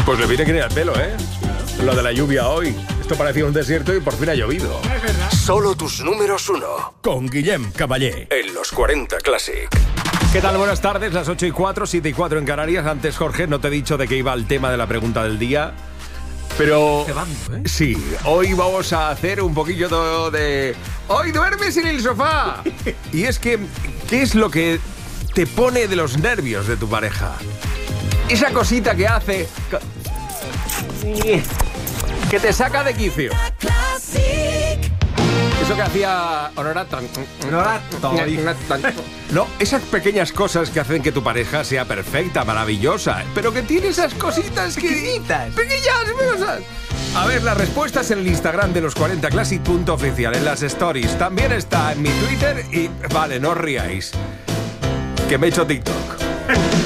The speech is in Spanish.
Pues le viene que ir al pelo, ¿eh? Lo de la lluvia hoy. Esto parecía un desierto y por fin ha llovido. Es verdad. Solo tus números uno. Con Guillem Caballé. En los 40 Classic. ¿Qué tal? Buenas tardes, las 8:04, 7:04 en Canarias. Antes, Jorge, no te he dicho de qué iba el tema de la pregunta del día. Pero sí, hoy vamos a hacer un poquillo de... ¡Hoy duermes en el sofá! Y es que, ¿qué es lo que te pone de los nervios de tu pareja? Esa cosita que hace... que te saca de quicio. Eso que hacía Honorato. No, esas pequeñas cosas que hacen que tu pareja sea perfecta, maravillosa, pero que tiene esas cositas pequeñitas. A ver, las respuestas en el Instagram de los 40classic.oficial, en las stories. También está en mi Twitter y... Vale, no os riáis, que me he hecho TikTok.